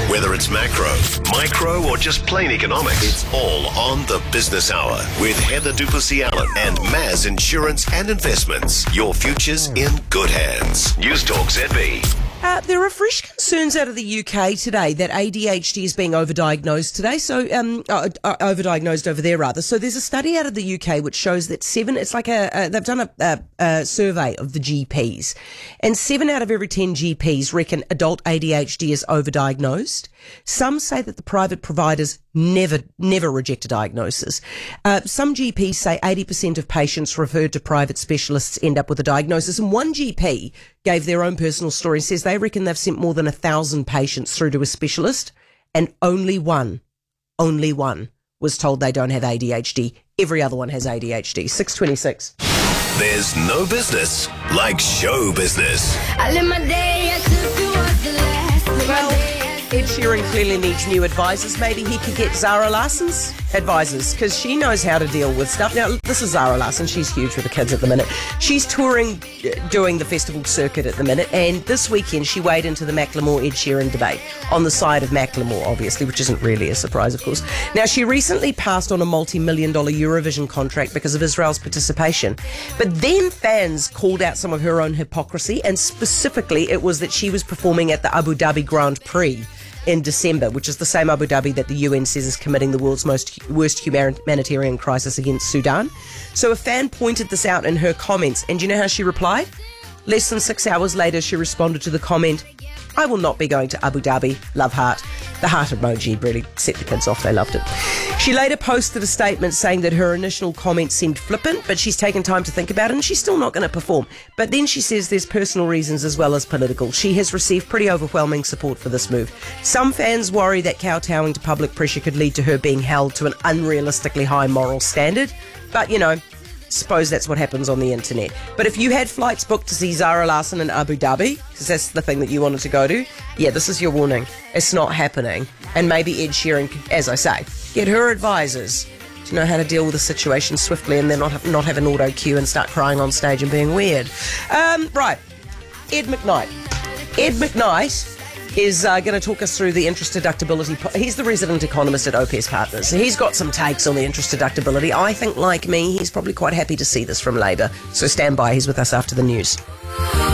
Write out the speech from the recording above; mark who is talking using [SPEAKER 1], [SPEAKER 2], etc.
[SPEAKER 1] Whether it's macro, micro, or just plain economics, it's all on the Business Hour with Heather Duplessis-Allen and Maz Insurance and Investments. Your future's in good hands. News Talk ZB.
[SPEAKER 2] There are fresh concerns out of the UK today that ADHD is being overdiagnosed today. So, overdiagnosed over there rather. So there's a study out of the UK which shows that they've done a survey of the GPs, and 7 out of every 10 GPs reckon adult ADHD is overdiagnosed. Some say that the private providers never reject a diagnosis. Some GPs say 80% of patients referred to private specialists end up with a diagnosis. And one GP gave their own personal story and says they reckon they've sent more than 1,000 patients through to a specialist, and only one was told they don't have ADHD. Every other one has ADHD. 6:26.
[SPEAKER 1] There's no business like show business.
[SPEAKER 3] I live my day as if it was the last.
[SPEAKER 2] Well, Ed Sheeran clearly needs new advisors. Maybe he could get Zara Larsson's advisors, because she knows how to deal with stuff. Now, this is Zara Larsson. She's huge with the kids at the minute. She's touring, doing the festival circuit at the minute, and this weekend she weighed into the Macklemore-Ed Sheeran debate on the side of Macklemore, obviously, which isn't really a surprise, of course. Now, she recently passed on a multi-million-dollar Eurovision contract because of Israel's participation. But then fans called out some of her own hypocrisy, and specifically it was that she was performing at the Abu Dhabi Grand Prix in December, which is the same Abu Dhabi that the UN says is committing the world's worst humanitarian crisis against Sudan. So a fan pointed this out in her comments, and do you know how she replied? Less than 6 hours later, she responded to the comment, "I will not be going to Abu Dhabi, love heart." The heart emoji really set the kids off. They loved it. She later posted a statement saying that her initial comment seemed flippant, but she's taken time to think about it and she's still not going to perform. But then she says there's personal reasons as well as political. She has received pretty overwhelming support for this move. Some fans worry that kowtowing to public pressure could lead to her being held to an unrealistically high moral standard. But, you know, suppose that's what happens on the internet. But if you had flights booked to see Zara Larsson in Abu Dhabi, because that's the thing that you wanted to go to, yeah, this is your warning. It's not happening. And maybe Ed Sheeran could, as I say, get her advisors to know how to deal with the situation swiftly and then not have an auto cue and start crying on stage and being weird. Right, Ed McKnight. Ed McKnight is going to talk us through the interest deductibility. He's the resident economist at OPS Partners. He's got some takes on the interest deductibility. I think, like me, he's probably quite happy to see this from Labor. So stand by. He's with us after the news.